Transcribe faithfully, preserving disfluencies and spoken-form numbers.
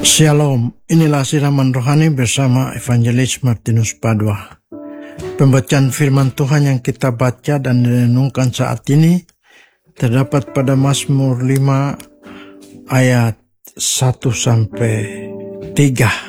Shalom, inilah siraman rohani bersama Evangelis Martinus Padua. Pembacaan firman Tuhan yang kita baca dan renungkan saat ini terdapat pada Mazmur lima ayat satu sampai tiga.